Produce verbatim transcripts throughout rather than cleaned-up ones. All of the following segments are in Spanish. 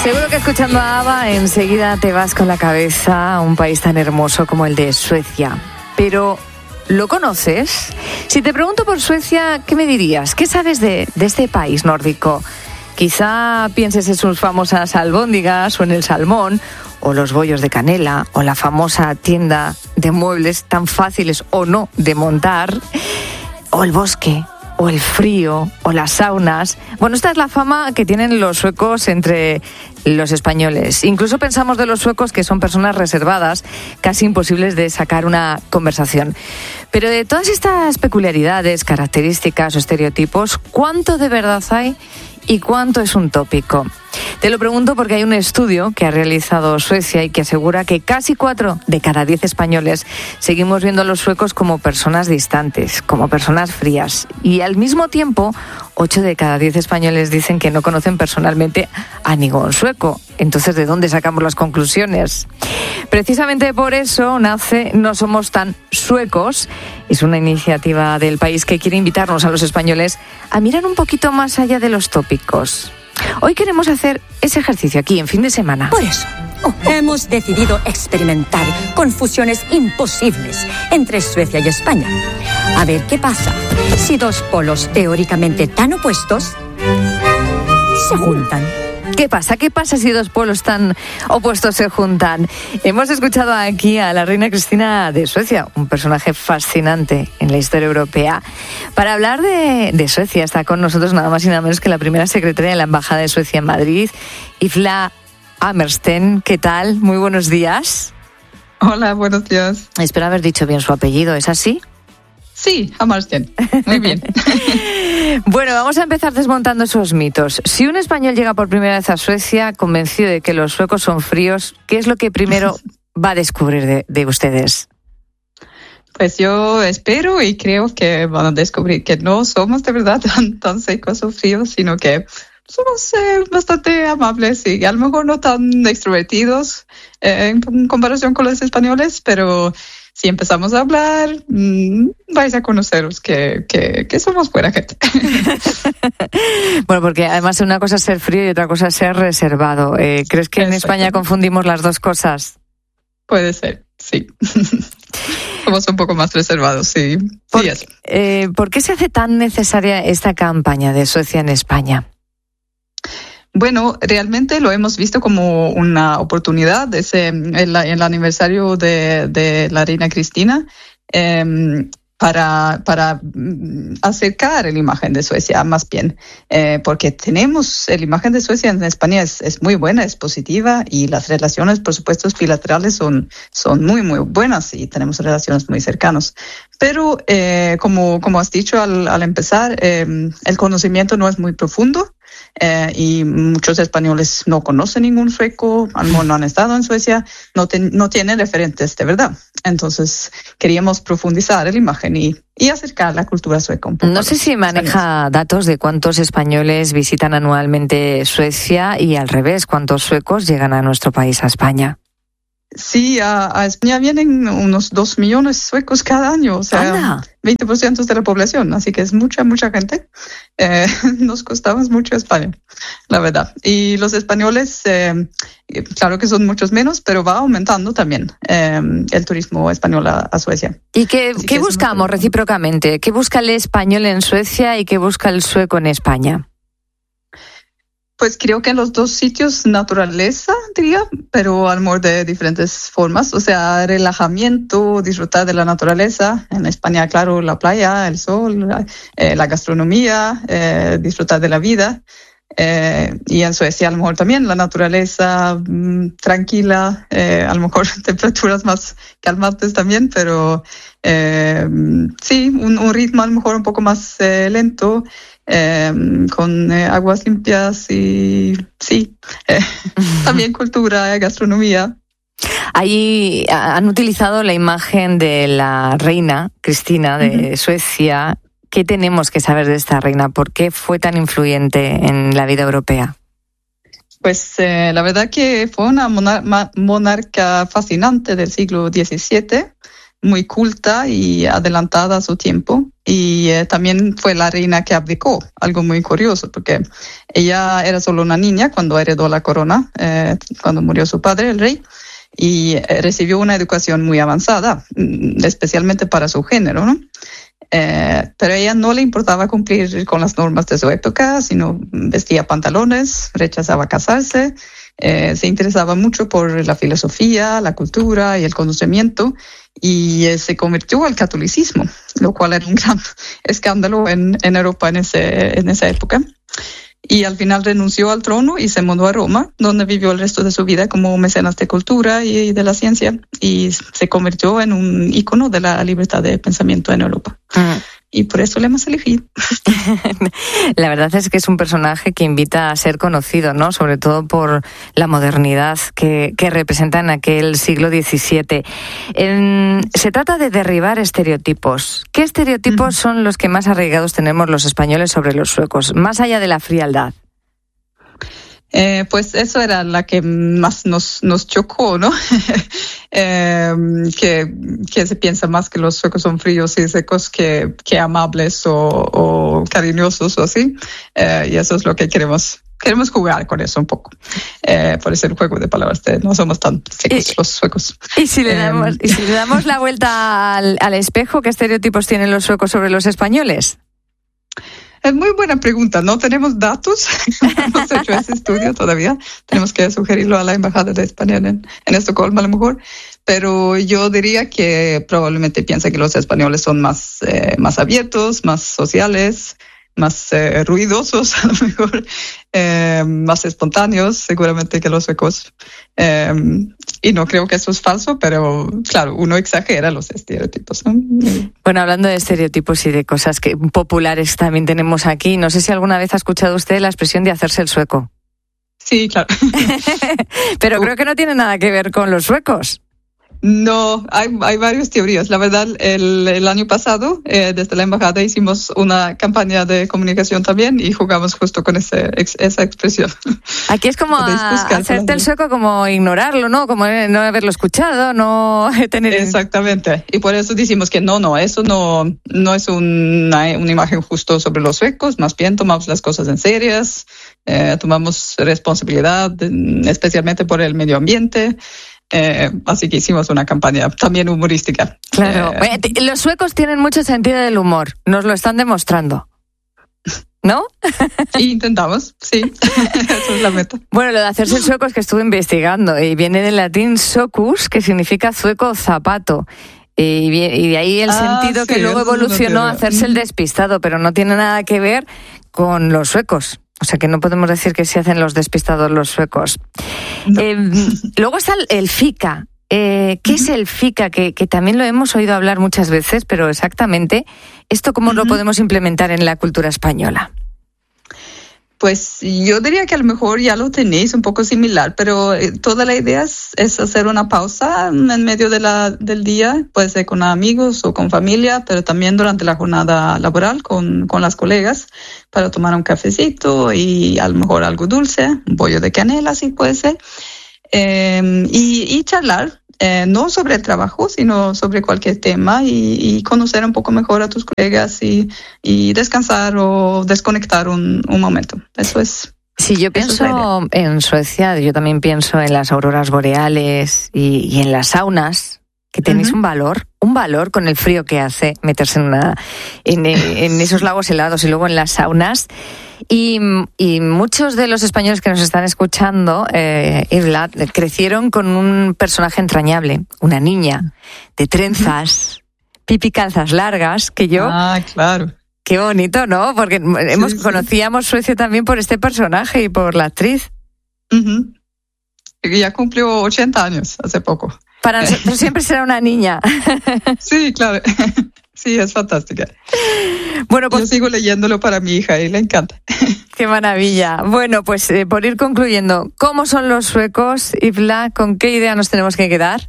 Seguro que escuchando a ABBA enseguida te vas con la cabeza a un país tan hermoso como el de Suecia. Pero, ¿lo conoces? Si te pregunto por Suecia, ¿qué me dirías? ¿Qué sabes de, de este país nórdico? Quizá pienses en sus famosas albóndigas o en el salmón, o los bollos de canela, o la famosa tienda de muebles tan fáciles o no de montar, o el bosque, o el frío, o las saunas. Bueno, esta es la fama que tienen los suecos entre los españoles. Incluso pensamos de los suecos que son personas reservadas, casi imposibles de sacar una conversación. Pero de todas estas peculiaridades, características o estereotipos, ¿cuánto de verdad hay y cuánto es un tópico? Te lo pregunto porque hay un estudio que ha realizado Suecia y que asegura que casi cuatro de cada diez españoles seguimos viendo a los suecos como personas distantes, como personas frías. Y al mismo tiempo, ocho de cada diez españoles dicen que no conocen personalmente a ningún sueco. Entonces, ¿de dónde sacamos las conclusiones? Precisamente por eso nace No Somos Tan Suecos. Es una iniciativa del país que quiere invitarnos a los españoles a mirar un poquito más allá de los tópicos. Hoy queremos hacer ese ejercicio aquí en Fin de Semana. Por eso, hemos decidido experimentar con fusiones imposibles entre Suecia y España. A ver qué pasa si dos polos teóricamente tan opuestos se juntan. ¿Qué pasa? ¿Qué pasa si dos pueblos tan opuestos se juntan? Hemos escuchado aquí a la reina Cristina de Suecia, un personaje fascinante en la historia europea. Para hablar de, de Suecia está con nosotros nada más y nada menos que la primera secretaria de la Embajada de Suecia en Madrid, Ifla Hammersten. ¿Qué tal? Muy buenos días. Hola, buenos días. Espero haber dicho bien su apellido, ¿es así? Sí, Hammersten. Muy bien. Bueno, vamos a empezar desmontando esos mitos. Si un español llega por primera vez a Suecia convencido de que los suecos son fríos, ¿qué es lo que primero va a descubrir de, de ustedes? Pues yo espero y creo que van a descubrir que no somos de verdad tan, tan secos o fríos, sino que somos eh, bastante amables y a lo mejor no tan extrovertidos eh, en comparación con los españoles, pero si empezamos a hablar, mmm, vais a conoceros que, que, que somos buena gente. Bueno, porque además una cosa es ser frío y otra cosa es ser reservado. Eh, ¿Crees que en España confundimos las dos cosas? Puede ser, sí. Somos un poco más reservados, sí. ¿Por, sí es. eh, ¿Por qué se hace tan necesaria esta campaña de Suecia en España? Bueno, realmente lo hemos visto como una oportunidad. Ese, el, el aniversario de, de la reina Cristina eh, para, para acercar la imagen de Suecia más bien, eh, porque tenemos la imagen de Suecia en España es, es muy buena, es positiva y las relaciones, por supuesto, bilaterales son, son muy, muy buenas y tenemos relaciones muy cercanas. Pero, eh, como, como has dicho al, al empezar, eh, el conocimiento no es muy profundo. Eh, y muchos españoles no conocen ningún sueco, no han estado en Suecia, no, te, no tienen referentes de verdad. Entonces queríamos profundizar la imagen y, y acercar la cultura sueca un poco. No sé si maneja datos de cuántos españoles visitan anualmente Suecia y al revés, cuántos suecos llegan a nuestro país, a España. Sí, a, a España vienen unos dos millones suecos cada año, o sea, ¡anda! veinte por ciento de la población, así que es mucha, mucha gente. Eh, nos costamos mucho España, la verdad. Y los españoles, eh, claro que son muchos menos, pero va aumentando también eh, el turismo español a, a Suecia. ¿Y qué, qué buscamos recíprocamente? ¿Qué busca el español en Suecia y qué busca el sueco en España? Pues creo que en los dos sitios naturaleza, diría, pero al mejor de diferentes formas. O sea, relajamiento, disfrutar de la naturaleza. En España, claro, la playa, el sol, la, eh, la gastronomía, eh, disfrutar de la vida. Eh, y en Suecia, a lo mejor también la naturaleza mmm, tranquila, eh, a lo mejor temperaturas más calmantes también, pero eh, sí, un, un ritmo a lo mejor un poco más eh, lento. Eh, con eh, aguas limpias y sí, eh, también cultura, gastronomía. Ahí han utilizado la imagen de la reina Cristina de uh-huh. Suecia. ¿Qué tenemos que saber de esta reina? ¿Por qué fue tan influyente en la vida europea? Pues eh, la verdad que fue una monar- monarca fascinante del siglo diecisiete, muy culta y adelantada a su tiempo. Y eh, también fue la reina que abdicó, algo muy curioso, porque ella era solo una niña cuando heredó la corona, eh, cuando murió su padre, el rey, y eh, recibió una educación muy avanzada, especialmente para su género, ¿no? Eh, pero a ella no le importaba cumplir con las normas de su época, sino vestía pantalones, rechazaba casarse, eh, se interesaba mucho por la filosofía, la cultura y el conocimiento, y eh, se convirtió al catolicismo, lo cual era un gran escándalo en, en Europa en, ese, en esa época. Y al final renunció al trono y se mudó a Roma, donde vivió el resto de su vida como mecenas de cultura y de la ciencia, y se convirtió en un ícono de la libertad de pensamiento en Europa. Mm. Y por eso le hemos elegido. La verdad es que es un personaje que invita a ser conocido, ¿no? Sobre todo por la modernidad que, que representa en aquel siglo diecisiete. En, se trata de derribar estereotipos. ¿Qué estereotipos uh-huh. son los que más arraigados tenemos los españoles sobre los suecos, más allá de la frialdad? Eh, pues eso era la que más nos, nos chocó, ¿no? eh, que, que se piensa más que los suecos son fríos y secos que, que amables o, o cariñosos o así. Eh, y eso es lo que queremos. Queremos jugar con eso un poco. Eh, por eso el juego de palabras de no somos tan secos los suecos. Y si le damos, eh, y si le damos la vuelta al, al espejo, ¿qué estereotipos tienen los suecos sobre los españoles? Es muy buena pregunta. No tenemos datos. No hemos hecho ese estudio todavía. Tenemos que sugerirlo a la Embajada de España en, en Estocolmo a lo mejor. Pero yo diría que probablemente piensa que los españoles son más, eh, más abiertos, más sociales, más eh, ruidosos a lo mejor, eh, más espontáneos seguramente que los suecos. Eh, y no creo que eso es falso, pero claro, uno exagera los estereotipos, ¿no? Bueno, hablando de estereotipos y de cosas que populares también tenemos aquí, no sé si alguna vez ha escuchado usted la expresión de hacerse el sueco. Sí, claro. Pero creo que no tiene nada que ver con los suecos. No, hay, hay varias teorías. La verdad, el, el año pasado, eh, desde la embajada hicimos una campaña de comunicación también y jugamos justo con ese, ex, esa expresión. Aquí es como a, hacerte el sueco, como ignorarlo, ¿no? Como no haberlo escuchado, no tener... Exactamente. Y por eso decimos que no, no, eso no, no es una, una imagen justo sobre los suecos, más bien tomamos las cosas en serias, eh, tomamos responsabilidad, especialmente por el medio ambiente. Eh, así que hicimos una campaña también humorística. Claro, eh, los suecos tienen mucho sentido del humor, nos lo están demostrando, ¿no? Intentamos, sí, esa es la meta. Bueno, lo de hacerse el sueco es que estuve investigando y viene del latín socus, que significa sueco o zapato. Y, y de ahí el ah, sentido sí, que luego evolucionó a hacerse el despistado, pero no tiene nada que ver con los suecos. O sea que no podemos decir que se hacen los despistados los suecos. No. Eh, luego está el fika. Eh, ¿Qué uh-huh. es el fika? Que, que también lo hemos oído hablar muchas veces, pero exactamente, ¿esto cómo uh-huh. lo podemos implementar en la cultura española? Pues yo diría que a lo mejor ya lo tenéis un poco similar, pero toda la idea es, es hacer una pausa en medio de la, del día, puede ser con amigos o con familia, pero también durante la jornada laboral con, con las colegas, para tomar un cafecito y a lo mejor algo dulce, un bollo de canela, si puede ser, eh, y, y charlar. Eh, no sobre el trabajo, sino sobre cualquier tema y, y conocer un poco mejor a tus colegas y, y descansar o desconectar un, un momento. Eso es. Sí, yo pienso en Suecia, yo también pienso en las auroras boreales y, y en las saunas, que tenéis uh-huh. un valor, un valor con el frío que hace meterse en, una, en, en esos lagos helados y luego en las saunas. Y, y muchos de los españoles que nos están escuchando, eh, Irla, crecieron con un personaje entrañable, una niña de trenzas, pipi calzas largas, que yo... Ah, claro. Qué bonito, ¿no? Porque sí, hemos sí. conocíamos Suecia también por este personaje y por la actriz. Uh-huh. Ya cumplió ochenta años hace poco. Para nosotros siempre será una niña. Sí, claro. Sí, es fantástica. Bueno, pues, yo sigo leyéndolo para mi hija y le encanta. Qué maravilla. Bueno, pues eh, por ir concluyendo, ¿cómo son los suecos, Ivla? ¿Con qué idea nos tenemos que quedar?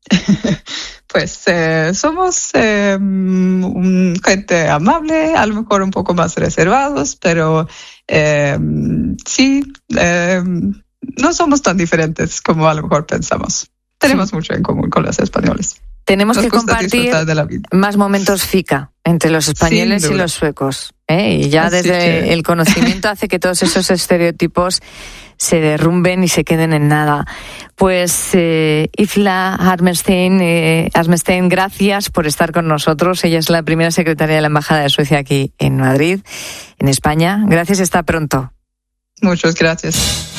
Pues eh, somos eh, un, gente amable, a lo mejor un poco más reservados, pero eh, sí, eh, no somos tan diferentes como a lo mejor pensamos. Tenemos sí. mucho en común con los españoles. Tenemos Nos que gusta compartir disfrutar de la vida. más momentos FICA entre los españoles Sin y duda. los suecos, ¿eh? Y ya Así desde que- el conocimiento hace que todos esos estereotipos se derrumben y se queden en nada. Pues eh, Ifla Armenstein, eh, Armenstein, gracias por estar con nosotros. Ella es la primera secretaria de la Embajada de Suecia aquí en Madrid, en España. Gracias, hasta pronto. Muchas gracias.